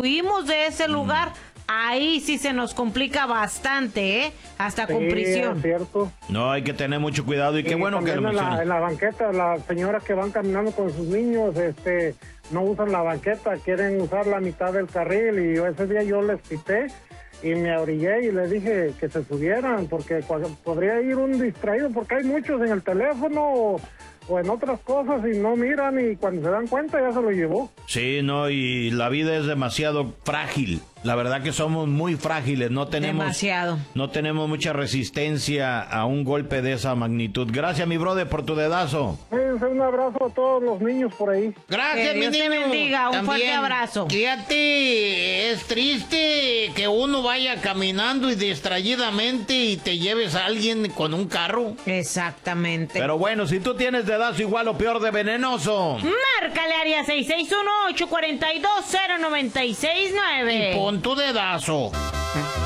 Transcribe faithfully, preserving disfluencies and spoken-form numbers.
huimos de ese mm. lugar, ahí sí se nos complica bastante, ¿eh? Hasta sí, con prisión. Es cierto. No, hay que tener mucho cuidado y, y qué bueno que lo en la, en la banqueta, las señoras que van caminando con sus niños, este, no usan la banqueta, quieren usar la mitad del carril, y ese día yo les pité y me orillé y les dije que se subieran, porque podría ir un distraído, porque hay muchos en el teléfono o, o en otras cosas y no miran, y cuando se dan cuenta ya se lo llevó. Sí, no, y la vida es demasiado frágil. La verdad que somos muy frágiles, no tenemos demasiado. No tenemos mucha resistencia a un golpe de esa magnitud. Gracias, mi brother, por tu dedazo. Sí, un abrazo a todos los niños por ahí. Gracias, que mi Dios niño. te bendiga, un También, fuerte abrazo. Fíjate, es triste que uno vaya caminando y distraídamente y te lleves a alguien con un carro. Exactamente. Pero bueno, si tú tienes dedazo igual o peor de venenoso, márcale área seis seis uno, ocho cuatro dos, cero nueve seis nueve. Y pon tu dedazo.